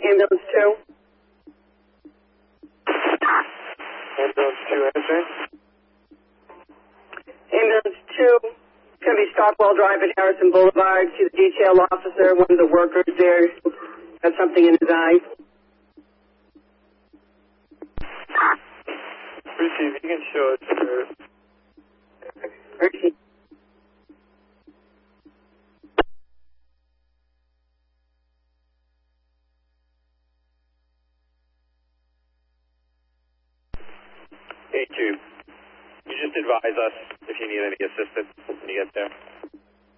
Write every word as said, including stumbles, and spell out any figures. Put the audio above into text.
ambulance two. Ambulance two, answering. Ambulance two, it's going to be Stockwell Drive at Harrison Boulevard. See the detail officer, one of the workers there has something in his eye. Receive, you can show it to Hershey. A two. You just advise us if you need any assistance when you get there.